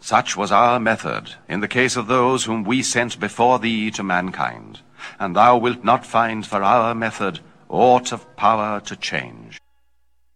Such was our method in the case of those whom we sent before thee to mankind, and thou wilt not find for our method aught of power to change.